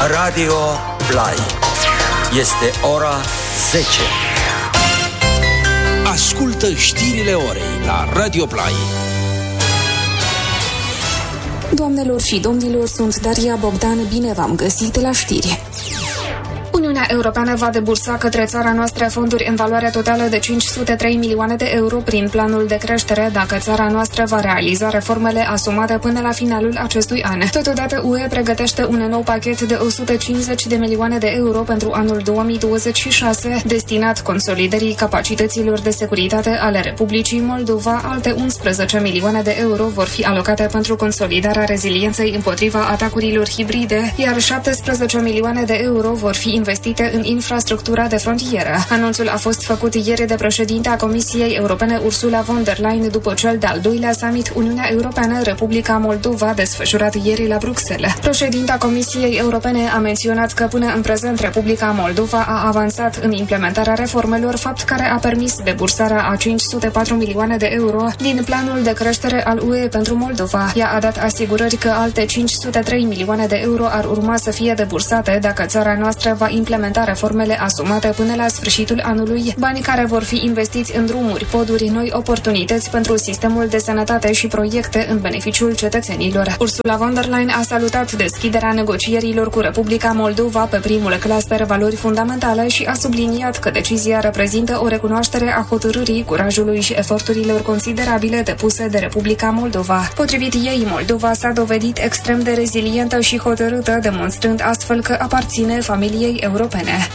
Radio Play. Este ora 10. Ascultă știrile orei la Radio Play. Doamnelor și domnilor, sunt Daria Bogdan, bine v-am găsit la știri. Uniunea Europeană va debursa către țara noastră fonduri în valoare totală de 503 milioane de euro prin planul de creștere dacă țara noastră va realiza reformele asumate până la finalul acestui an. Totodată UE pregătește un nou pachet de 150 de milioane de euro pentru anul 2026 destinat consolidării capacităților de securitate ale Republicii Moldova. Alte 11 milioane de euro vor fi alocate pentru consolidarea rezilienței împotriva atacurilor hibride, iar 17 milioane de euro vor fi investite în infrastructura de frontieră. Anunțul a fost făcut ieri de președinta Comisiei Europene Ursula von der Leyen după cel de-al doilea summit Uniunea Europeană-Republica Moldova desfășurat ieri la Bruxelles. Președinta Comisiei Europene a menționat că până în prezent Republica Moldova a avansat în implementarea reformelor, fapt care a permis debursarea a 504 milioane de euro din planul de creștere al UE pentru Moldova. Ea a dat asigurări că alte 503 milioane de euro ar urma să fie debursate dacă țara noastră va implementa reformele asumate până la sfârșitul anului, bani care vor fi investiți în drumuri, poduri, noi oportunități pentru sistemul de sănătate și proiecte în beneficiul cetățenilor. Ursula von der Leyen a salutat deschiderea negocierilor cu Republica Moldova pe primul cluster valori fundamentale și a subliniat că decizia reprezintă o recunoaștere a hotărârii, curajului și eforturilor considerabile depuse de Republica Moldova. Potrivit ei, Moldova s-a dovedit extrem de rezilientă și hotărâtă, demonstrând astfel că aparține familiei europene.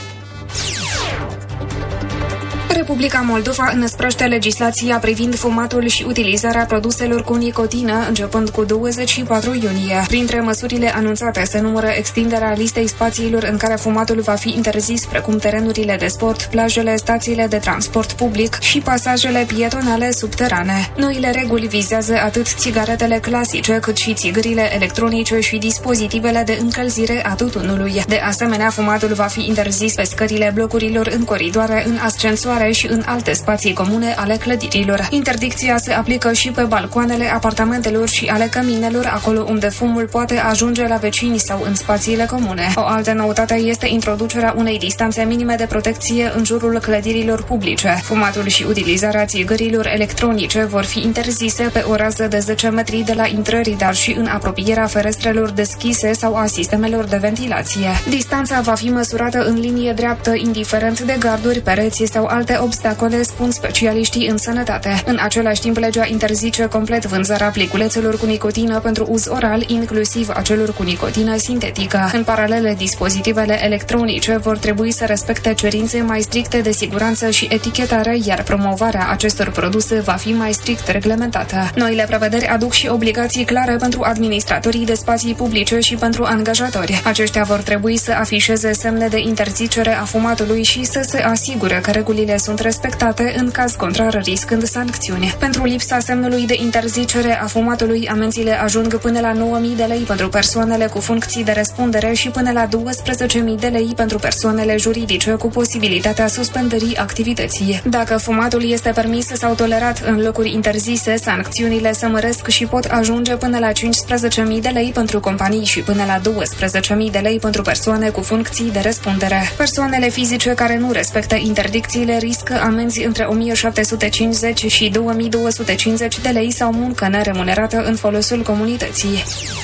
Republica Moldova înăsprește legislația privind fumatul și utilizarea produselor cu nicotină începând cu 24 iunie. Printre măsurile anunțate se numără extinderea listei spațiilor în care fumatul va fi interzis, precum terenurile de sport, plajele, stațiile de transport public și pasajele pietonale subterane. Noile reguli vizează atât țigaretele clasice, cât și țigările electronice și dispozitivele de încălzire a tutunului. De asemenea, fumatul va fi interzis pe scările blocurilor, în coridoare, în ascensoare și în alte spații comune ale clădirilor. Interdicția se aplică și pe balcoanele apartamentelor și ale căminelor, acolo unde fumul poate ajunge la vecini sau în spațiile comune. O altă noutate este introducerea unei distanțe minime de protecție în jurul clădirilor publice. Fumatul și utilizarea țigărilor electronice vor fi interzise pe o rază de 10 metri de la intrări, dar și în apropierea ferestrelor deschise sau a sistemelor de ventilație. Distanța va fi măsurată în linie dreaptă, indiferent de garduri, pereți sau alte obstacole, spun specialiștii în sănătate. În același timp, legea interzice complet vânzarea pliculețelor cu nicotină pentru uz oral, inclusiv a celor cu nicotină sintetică. În paralel, dispozitivele electronice vor trebui să respecte cerințe mai stricte de siguranță și etichetare, iar promovarea acestor produse va fi mai strict reglementată. Noile prevederi aduc și obligații clare pentru administratorii de spații publice și pentru angajatori. Aceștia vor trebui să afișeze semne de interzicere a fumatului și să se asigure că regulile sunt respectate, în caz contrar riscând sancțiuni. Pentru lipsa semnului de interzicere a fumatului, amenziile ajung până la 9.000 de lei pentru persoanele cu funcții de răspundere și până la 12.000 de lei pentru persoanele juridice, cu posibilitatea suspendării activității. Dacă fumatul este permis sau tolerat în locuri interzise, sancțiunile se măresc și pot ajunge până la 15.000 de lei pentru companii și până la 12.000 de lei pentru persoane cu funcții de răspundere. Persoanele fizice care nu respectă interdicțiile riscă amenzi între 1.750 și 2.250 de lei sau muncă neremunerată în folosul comunității.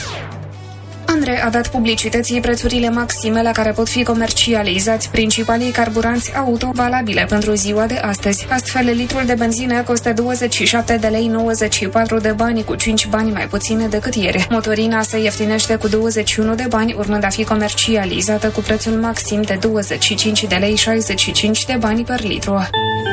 ANRE a dat publicității prețurile maxime la care pot fi comercializați principalii carburanți auto valabile pentru ziua de astăzi. Astfel, litrul de benzină costă 27 de lei 94 de bani, cu 5 bani mai puține decât ieri. Motorina se ieftinește cu 21 de bani, urmând a fi comercializată cu prețul maxim de 25 de lei 65 de bani per litru.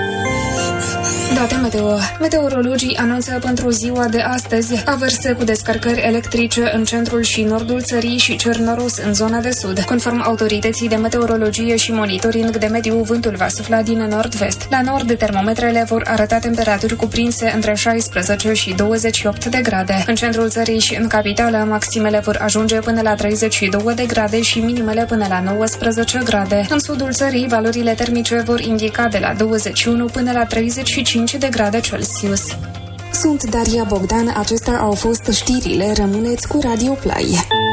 Date meteo. Meteorologii anunță pentru ziua de astăzi averse cu descărcări electrice în centrul și nordul țării și cer noros în zona de sud. Conform autorității de meteorologie și monitoring de mediu, vântul va sufla din nord-vest. La nord, termometrele vor arăta temperaturi cuprinse între 16 și 28 de grade. În centrul țării și în capitală, maximele vor ajunge până la 32 de grade și minimele până la 19 grade. În sudul țării, valorile termice vor indica de la 21 până la 35 de grade Celsius. Sunt Daria Bogdan, acestea au fost știrile, rămâneți cu Radio Play.